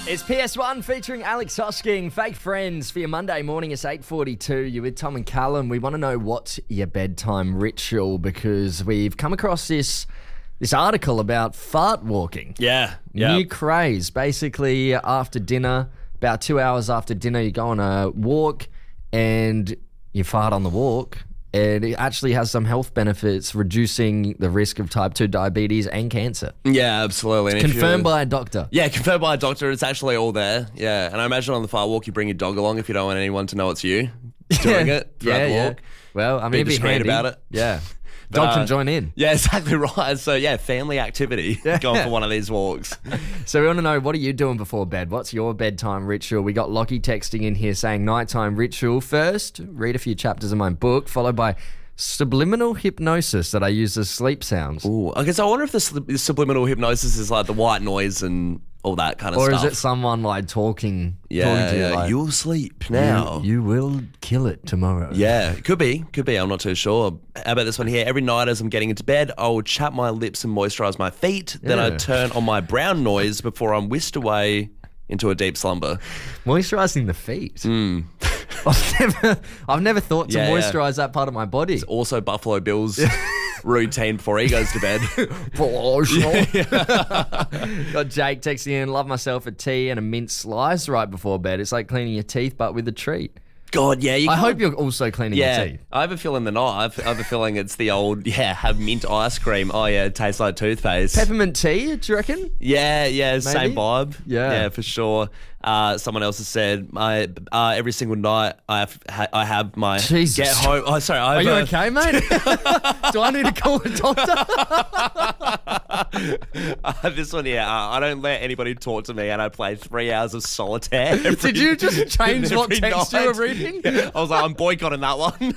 It's PS1 featuring Alex Hosking, Fake Friends for your Monday morning. It's 8:42. You're with Tom and Callum. We want to know what's your bedtime ritual because we've come across this article about fart walking. Yeah. New craze. Basically, after dinner, about 2 hours after dinner, you go on a walk and you fart on the walk. And it actually has some health benefits, reducing the risk of type 2 diabetes and cancer. Yeah, absolutely. And Confirmed by a doctor. Yeah, confirmed by a doctor. It's actually all there. Yeah. And I imagine on the fart walk, you bring your dog along if you don't want anyone to know it's you doing it throughout the walk. Well, I mean, Be it'd be discreet handy. about it. Yeah. Dog can join in. Yeah, exactly right. So, yeah, family activity going for one of these walks. So we want to know, what are you doing before bed? What's your bedtime ritual? We got Lockie texting in here saying nighttime ritual. First, read a few chapters of my book, followed by subliminal hypnosis that I use as sleep sounds. Ooh, okay, so I wonder if the subliminal hypnosis is like the white noise and all that kind of Or stuff. is it someone like talking to you? Yeah, Like, you'll sleep now. You will kill it tomorrow. Yeah, could be. I'm not too sure. How about this one here? Every night as I'm getting into bed, I will chap my lips and moisturise my feet. Then I turn on my brown noise before I'm whisked away into a deep slumber. Moisturising the feet. I've never thought to moisturise that part of my body. It's also Buffalo Bill's routine before he goes to bed. Got Jake texting in, love myself a tea and a mint slice right before bed. It's like cleaning your teeth, but with a treat. God, yeah. I hope you're also cleaning your teeth. I have a feeling they're not. I have a feeling it's the old, have mint ice cream. Oh, yeah, it tastes like toothpaste. Peppermint tea, do you reckon? Yeah, same vibe. Yeah, for sure. Someone else has said, every single night I have my Jesus. get home. Oh, sorry. Are you okay, mate? Do I need to call a doctor? This one here, I don't let anybody talk to me and I play 3 hours of solitaire. Did you just change what text you were reading? I was like, I'm boycotting that one.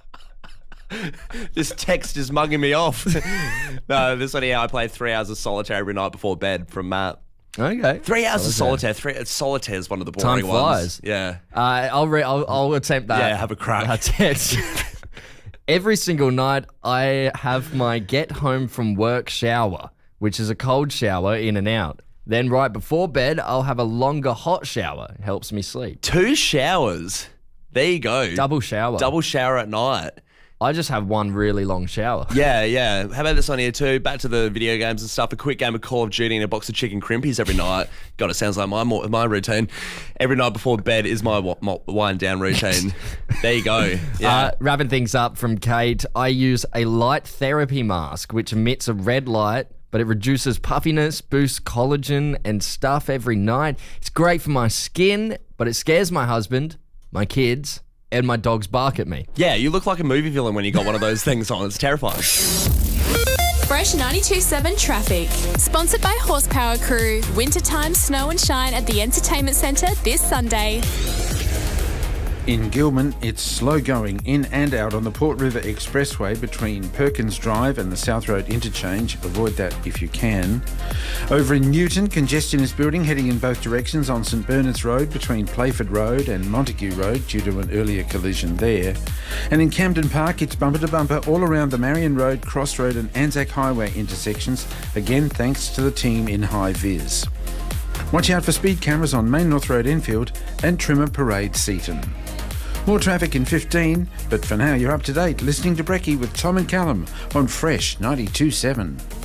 This text is mugging me off. No, this one here, I play 3 hours of solitaire every night before bed from Matt. Okay. 3 hours of solitaire. Solitaire is one of the boring Time flies. ones. Yeah. I'll attempt that. Yeah, have a crack. Every single night, I have my get home from work shower, which is a cold shower in and out. Then right before bed, I'll have a longer hot shower. It helps me sleep. 2 showers. There you go. Double shower. Double shower at night. I just have one really long shower. Yeah. How about this one here too? Back to the video games and stuff. A quick game of Call of Duty and a box of chicken crimpies every night. God, it sounds like my routine. Every night before bed is my wind down routine. There you go. Yeah. Wrapping things up from Kate, I use a light therapy mask, which emits a red light, but it reduces puffiness, boosts collagen and stuff every night. It's great for my skin, but it scares my husband, my kids, and my dogs bark at me. Yeah, you look like a movie villain when you got one of those things on. It's terrifying. Fresh 92.7 traffic. Sponsored by Horsepower Crew. Wintertime snow and shine at the Entertainment Centre this Sunday. In Gilman, it's slow going in and out on the Port River Expressway between Perkins Drive and the South Road interchange. Avoid that if you can. Over in Newton, congestion is building, heading in both directions on St Bernard's Road between Playford Road and Montague Road due to an earlier collision there. And in Camden Park, it's bumper to bumper all around the Marion Road, Cross Road and Anzac Highway intersections, again thanks to the team in High Vis. Watch out for speed cameras on Main North Road Enfield and Trimmer Parade Seaton. More traffic in 15, but for now you're up to date listening to Brekkie with Tom and Callum on Fresh 92.7.